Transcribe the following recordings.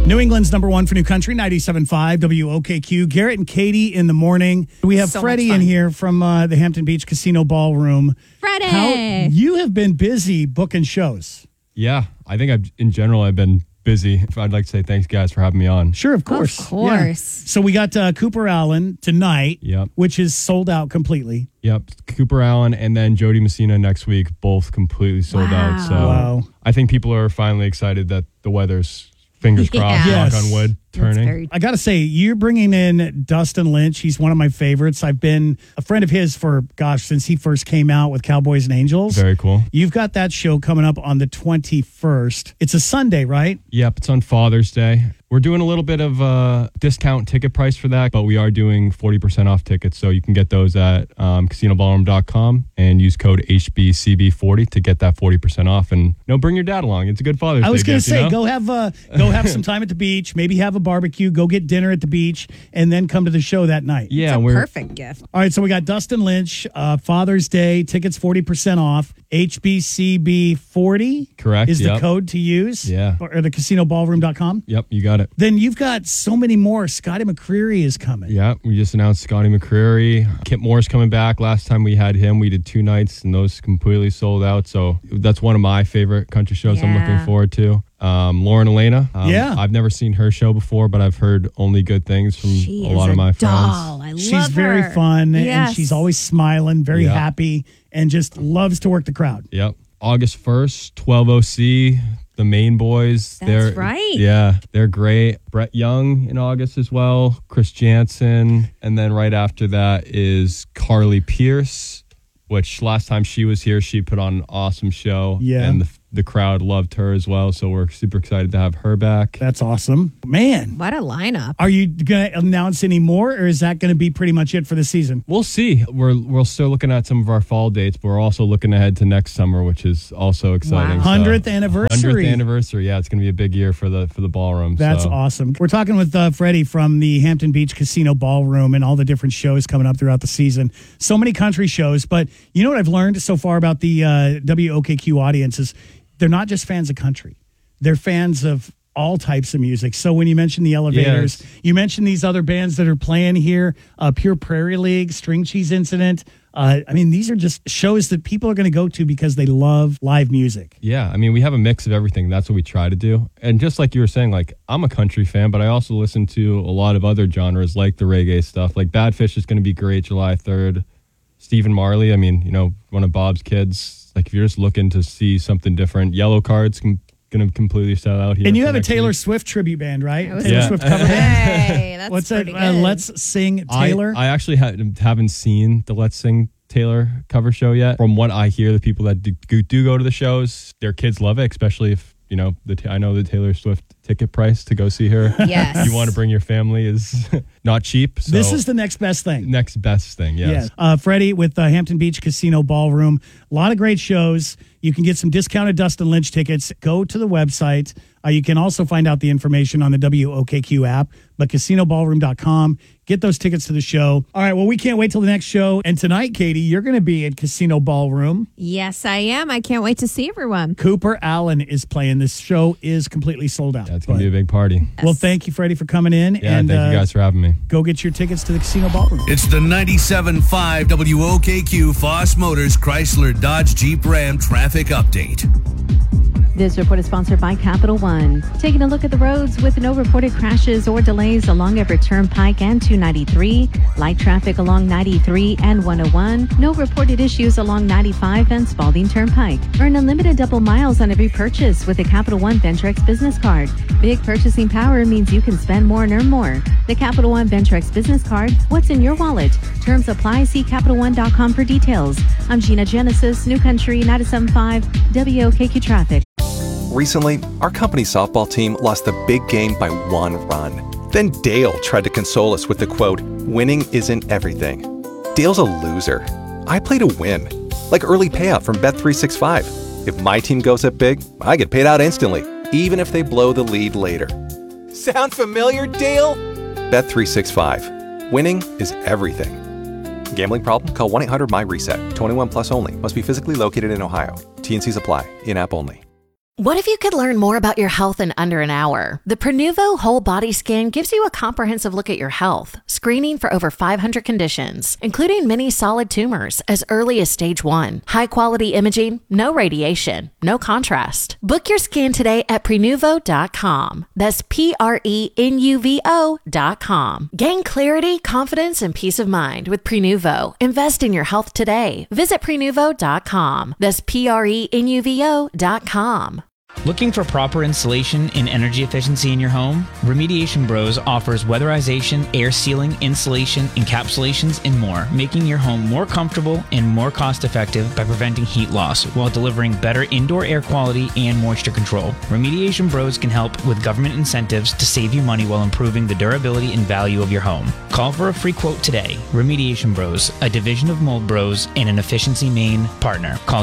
New England's number one for new country, 97.5 WOKQ. Garrett and Katie in the morning. We have So Freddie much in fun. here from the Hampton Beach Casino Ballroom. Freddie! You have been busy booking shows. Yeah, I think I've been busy. I'd like to say thanks, guys, for having me on. Sure, of course. Of course. Yeah. So we got Cooper Allen tonight, Yep. which is sold out completely. Yep, Cooper Allen and then Jody Messina next week, both completely sold out. So Wow. I think people are finally excited that the weather's, fingers crossed, Yeah. knock Yes. on wood, turning. Very I got to say, you're bringing in Dustin Lynch. He's one of my favorites. I've been a friend of his for, since he first came out with Cowboys and Angels. Very cool. You've got that show coming up on the 21st. It's a Sunday, right? Yep, it's on Father's Day. We're doing a little bit of a discount ticket price for that, but we are doing 40% off tickets. So you can get those at casinoballroom.com and use code HBCB40 to get that 40% off. And bring your dad along. It's a good Father's Day. I was going to gift, say, you know? go have some time at the beach, maybe have a barbecue, go get dinner at the beach, and then come to the show that night. Yeah, It's a we're perfect gift. All right, so we got Dustin Lynch, Father's Day, tickets 40% off, HBCB40. Correct, Is the yep. code to use. Yeah. Or the casinoballroom.com. Yep, you got it. Then you've got so many more. Scotty McCreery is coming. Yeah, we just announced Scotty McCreery. Kip Moore's coming back. Last time we had him, we did 2 nights, and those completely sold out. So that's one of my favorite country shows I'm looking Yeah. forward to. Lauren Elena. Yeah. I've never seen her show before, but I've heard only good things from She a is lot of my doll. friends. I She's love very her. fun, and Yes. she's always smiling, very Yeah. happy, and just loves to work the crowd. Yep. August 1st, 12OC, the Main Boys. That's right. Yeah, they're great. Brett Young in August as well. Chris Jansen. And then right after that is Carly Pierce, which last time she was here, she put on an awesome show. Yeah. And the crowd loved her as well. So we're super excited to have her back. That's awesome. Man, What a lineup. are you going to announce any more, or is that going to be pretty much it for the season? We'll see. We're still looking at some of our fall dates, but we're also looking ahead to next summer, which is also exciting. Wow. 100th anniversary. 100th anniversary. Yeah, it's going to be a big year for the ballroom. That's so. awesome. We're talking with Freddie from the Hampton Beach Casino Ballroom and all the different shows coming up throughout the season. So many country shows, but you know what I've learned so far about the WOKQ audience is they're not just fans of country. They're fans of all types of music. So when you mention the Elevators, you mentioned these other bands that are playing here, Pure Prairie League, String Cheese Incident. These are just shows that people are going to go to because they love live music. Yeah, we have a mix of everything. That's what we try to do. And just like you were saying, I'm a country fan, but I also listen to a lot of other genres like the reggae stuff. Like Bad Fish is going to be great July 3rd. Stephen Marley, one of Bob's kids. If you're just looking to see something different, Yellow Card's going to completely sell out here. And you for have a next Taylor week. Swift tribute band, right? was- Taylor Yeah. Swift cover band. Hey, that's What's that? pretty good. Let's Sing Taylor. I actually haven't seen the Let's Sing Taylor cover show yet. From what I hear, the people that do go to the shows, their kids love it, especially if, I know the Taylor Swift ticket price to go see her. Yes. You want to bring your family is not cheap. So This is the next best thing. next best thing, yes. Freddie with the Hampton Beach Casino Ballroom. A lot of great shows. You can get some discounted Dustin Lynch tickets. Go to the website. You can also find out the information on the WOKQ app, but casinoballroom.com. Get those tickets to the show. All right, well, we can't wait till the next show. And tonight, Katie, you're going to be at Casino Ballroom. Yes, I am. I can't wait to see everyone. Cooper Allen is playing. This show is completely sold out. That's going to be a big party. Well, thank you, Freddie, for coming in. Yeah, and thank you guys for having me. go get your tickets to the Casino Ballroom. It's the 97.5 WOKQ Foss Motors Chrysler Dodge Jeep Ram traffic update. This report is sponsored by Capital One. Taking a look at the roads with no reported crashes or delays along Everett Turnpike and 293. Light traffic along 93 and 101. No reported issues along 95 and Spalding Turnpike. Earn unlimited double miles on every purchase with a Capital One Ventrex business card. Big purchasing power means you can spend more and earn more. The Capital One Ventrex business card. What's in your wallet? Terms apply. See CapitalOne.com for details. I'm Gina Genesis, New Country 97.5 WOKQ Traffic. Recently, our company softball team lost the big game by 1 run. Then Dale tried to console us with the quote, "Winning isn't everything." Dale's a loser. I play to win. Like early payout from Bet365. If my team goes up big, I get paid out instantly, even if they blow the lead later. Sound familiar, Dale? Bet365. Winning is everything. Gambling problem? Call 1-800-MY-RESET. 21 plus only. Must be physically located in Ohio. T&Cs apply. In-app only. What if you could learn more about your health in under an hour? The Prenuvo Whole Body Scan gives you a comprehensive look at your health, screening for over 500 conditions, including many solid tumors as early as stage 1. High-quality imaging, no radiation, no contrast. Book your scan today at Prenuvo.com. That's Prenuvo.com. Gain clarity, confidence, and peace of mind with Prenuvo. Invest in your health today. Visit Prenuvo.com. That's Prenuvo.com. Looking for proper installation and energy efficiency in your home? Remediation Bros offers weatherization, air sealing, insulation, encapsulations, and more, making your home more comfortable and more cost-effective by preventing heat loss while delivering better indoor air quality and moisture control. Remediation Bros can help with government incentives to save you money while improving the durability and value of your home. Call for a free quote today. Remediation Bros, a division of Mold Bros and an Efficiency Maine partner. Call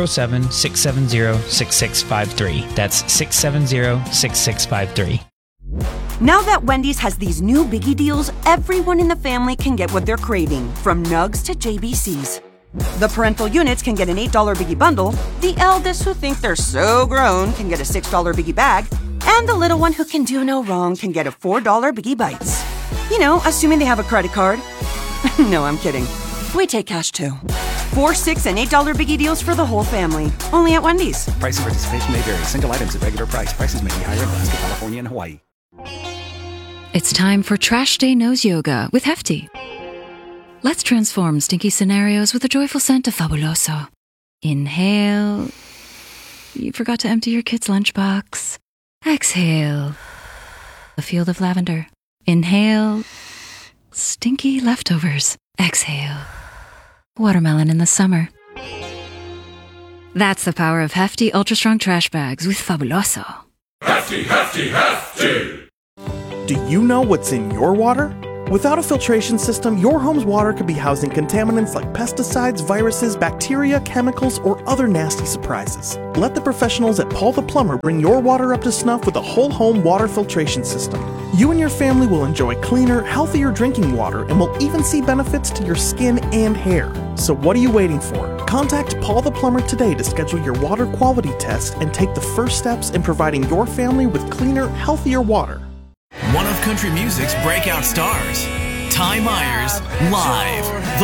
207-670-6653. That's 670-6653. Now that Wendy's has these new biggie deals, everyone in the family can get what they're craving, from nugs to JBCs. The parental units can get an $8 biggie bundle, the eldest who think they're so grown can get a $6 biggie bag, and the little one who can do no wrong can get a $4 biggie bites. You know, assuming they have a credit card. No, I'm kidding. We take cash too. 4, $6, and $8 biggie deals for the whole family. Only at Wendy's. Price and participation may vary. Single items at regular price. Prices may be higher in Alaska, California, and Hawaii. It's time for Trash Day Nose Yoga with Hefty. Let's transform stinky scenarios with a joyful scent of Fabuloso. Inhale. You forgot to empty your kid's lunchbox. Exhale. A field of lavender. Inhale. Stinky leftovers. Exhale. Watermelon in the summer. That's the power of Hefty Ultra Strong Trash Bags with Fabuloso. Hefty, Hefty, Hefty! Do you know what's in your water? Without a filtration system, your home's water could be housing contaminants like pesticides, viruses, bacteria, chemicals, or other nasty surprises. Let the professionals at Paul the Plumber bring your water up to snuff with a whole home water filtration system. You and your family will enjoy cleaner, healthier drinking water and will even see benefits to your skin and hair. So what are you waiting for? Contact Paul the Plumber today to schedule your water quality test and take the first steps in providing your family with cleaner, healthier water. One of country music's breakout stars, Ty Myers, live.